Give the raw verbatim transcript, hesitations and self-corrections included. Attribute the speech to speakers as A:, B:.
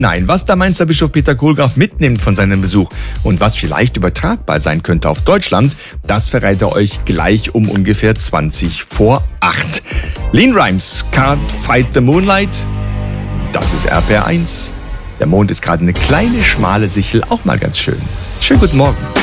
A: Nein, was der Mainzer Bischof Peter Kohlgraf mitnimmt von seinem Besuch und was vielleicht übertragbar sein könnte auf Deutschland, das verrät er euch gleich um ungefähr zwanzig vor acht. Lean Rhymes, Can't Fight the Moonlight, das ist R P R eins. Der Mond ist gerade eine kleine, schmale Sichel, auch mal ganz schön. Schönen guten Morgen.